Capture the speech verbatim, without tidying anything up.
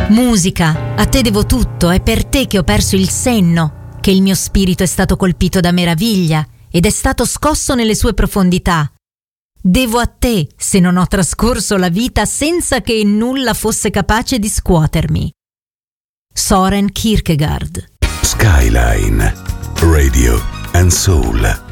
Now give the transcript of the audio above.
Musica, a te devo tutto, è per te che ho perso il senno, che il mio spirito è stato colpito da meraviglia ed è stato scosso nelle sue profondità. Devo a te se non ho trascorso la vita senza che nulla fosse capace di scuotermi. Soren Kierkegaard. Skyline Radio and Soul.